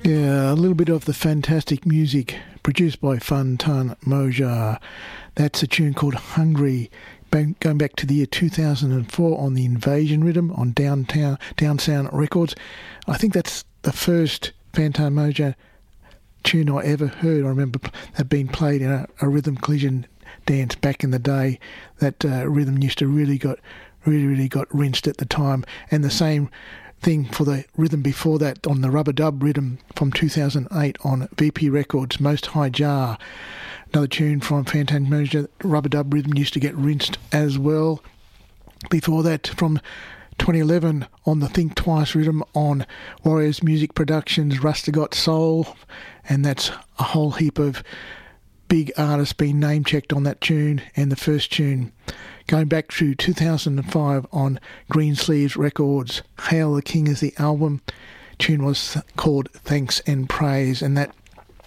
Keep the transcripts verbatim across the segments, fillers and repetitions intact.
Yeah, a little bit of the fantastic music produced by Fantan Mojah. That's a tune called Hungry, going back to the year two thousand four on the Invasion Rhythm on Downtown Down Sound Records. I think that's the first Fantan Mojah tune I ever heard. I remember that being played in a, a rhythm collision dance back in the day. That uh, rhythm used to really got really really got rinsed at the time, and the same thing for the rhythm before that on the Rubber Dub rhythm from two thousand eight on V P Records, Most High Jar. Another tune from Fantan Mojah, Rubber Dub rhythm used to get rinsed as well. Before that, from twenty eleven on the Think Twice rhythm on Warriors Music Productions, Rasta Got Soul, and that's a whole heap of big artists being name-checked on that tune. And the first tune going back to two thousand five on Greensleeves Records, Hail the King is the album. Tune was called Thanks and Praise, and that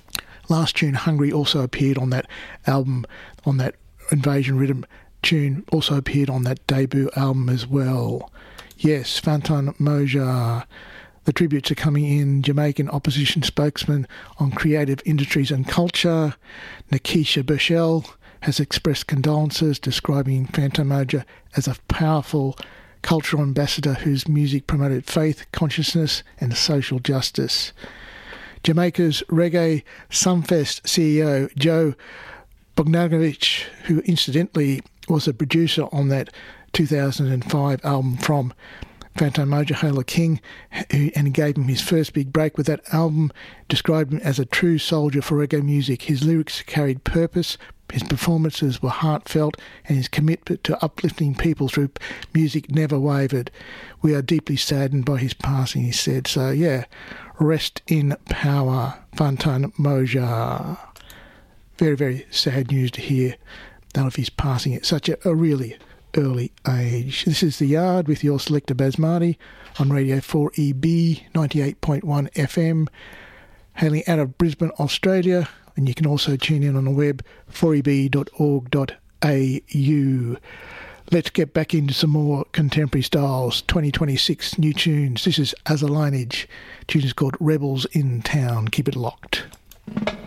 last tune, Hungry, also appeared on that album, on that Invasion Rhythm tune, also appeared on that debut album as well. Yes, Fantan Mojah. The tributes are coming in. Jamaican opposition spokesman on creative industries and culture, Nikisha Burchell, has expressed condolences, describing Fantan Mojah as a powerful cultural ambassador whose music promoted faith, consciousness and social justice. Jamaica's Reggae Sumfest C E O Joe Bogdanovich, who incidentally was a producer on that two thousand five album from Fantan Mojah, Hail the King, and gave him his first big break with that album, described him as a true soldier for reggae music. His lyrics carried purpose, his performances were heartfelt, and his commitment to uplifting people through music never wavered. We are deeply saddened by his passing, he said. So, yeah, rest in power, Fantan Mojah. Very, very sad news to hear that of his passing at such a, a really early age. This is The Yard with your selector Basmati on Radio four E B ninety-eight point one F M, hailing out of Brisbane, Australia. And you can also tune in on the web, four e b dot org dot a u. Let's get back into some more contemporary styles, twenty twenty-six new tunes. This is As a Lineage. Tune is called Rebels in Town. Keep it locked.